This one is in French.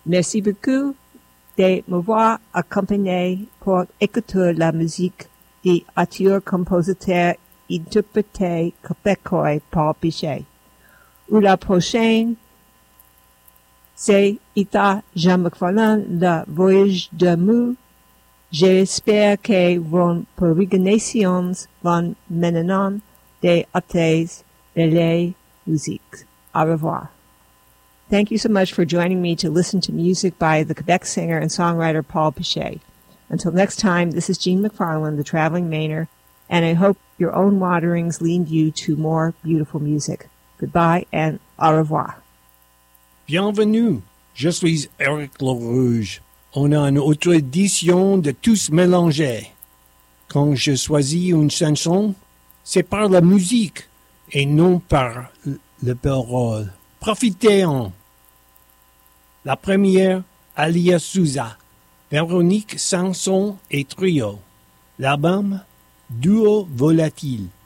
Merci beaucoup de m'avoir accompagné pour écouter la musique des auteurs, compositeurs, interprétés québécois Paul Pichet. Ou la prochaine, c'est Ita Jean McFarlane, le voyage d'amour. J'espère que vos pérégrinations vont maintenant des hôtels de la musique. Au revoir. Thank you so much for joining me to listen to music by the Quebec singer and songwriter Paul Pichet. Until next time, this is Jean McFarlane, the Traveling Mainer, and I hope your own wanderings lead you to more beautiful music. Goodbye and au revoir. Bienvenue, je suis Eric Lerouge. On a une autre édition de Tous mélangés. Quand je choisis une chanson, c'est par la musique et non par le parole. Profitez-en. La première, Alia Souza, Véronique Sanson et Trio. L'album Duo Volatile.